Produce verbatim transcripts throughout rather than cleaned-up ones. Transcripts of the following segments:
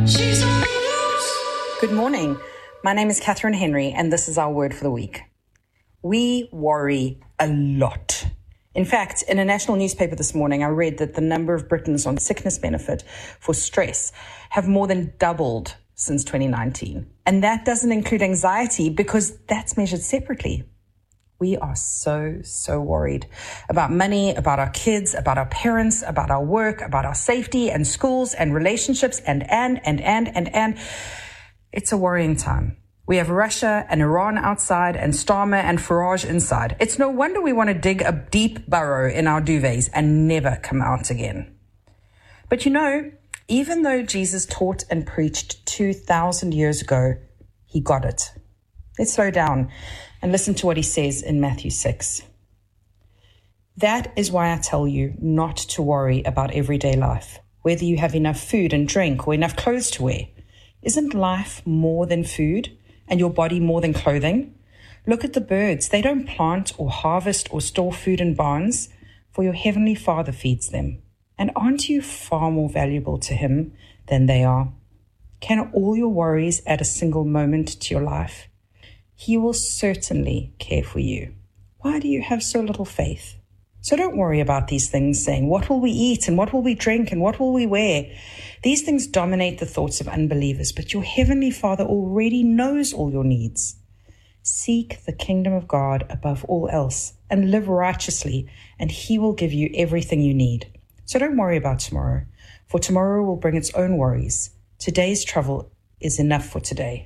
Good morning. My name is Catherine Henry, and this is our word for the week. We worry a lot. In fact, in a national newspaper this morning, I read that the number of Britons on sickness benefit for stress have more than doubled since twenty nineteen. And that doesn't include anxiety because that's measured separately. We are so, so worried about money, about our kids, about our parents, about our work, about our safety and schools and relationships and, and, and, and, and, and. It's a worrying time. We have Russia and Iran outside and Starmer and Farage inside. It's no wonder we want to dig a deep burrow in our duvets and never come out again. But you know, even though Jesus taught and preached two thousand years ago, he got it. Let's slow down and listen to what he says in Matthew six. That is why I tell you not to worry about everyday life, whether you have enough food and drink or enough clothes to wear. Isn't life more than food and your body more than clothing? Look at the birds. They don't plant or harvest or store food in barns, for your heavenly Father feeds them. And aren't you far more valuable to him than they are? Can all your worries add a single moment to your life? He will certainly care for you. Why do you have so little faith? So don't worry about these things saying, what will we eat and what will we drink and what will we wear? These things dominate the thoughts of unbelievers, but your heavenly Father already knows all your needs. Seek the kingdom of God above all else and live righteously, and he will give you everything you need. So don't worry about tomorrow, for tomorrow will bring its own worries. Today's trouble is enough for today.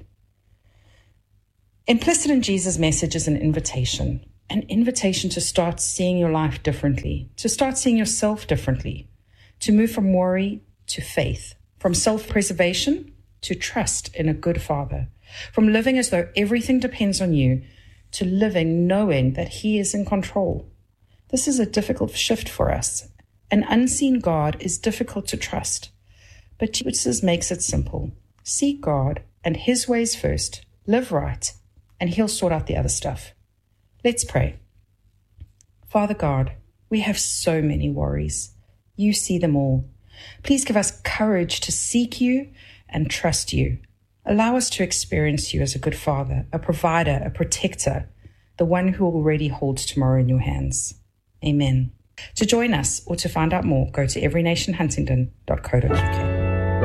Implicit in Jesus' message is an invitation, an invitation to start seeing your life differently, to start seeing yourself differently, to move from worry to faith, from self-preservation to trust in a good Father, from living as though everything depends on you to living knowing that he is in control. This is a difficult shift for us. An unseen God is difficult to trust, but Jesus makes it simple. Seek God and his ways first, live right, and he'll sort out the other stuff. Let's pray. Father God, we have so many worries. You see them all. Please give us courage to seek you and trust you. Allow us to experience you as a good Father, a provider, a protector, the one who already holds tomorrow in your hands. Amen. To join us or to find out more, go to every nation huntingdon dot co dot u k.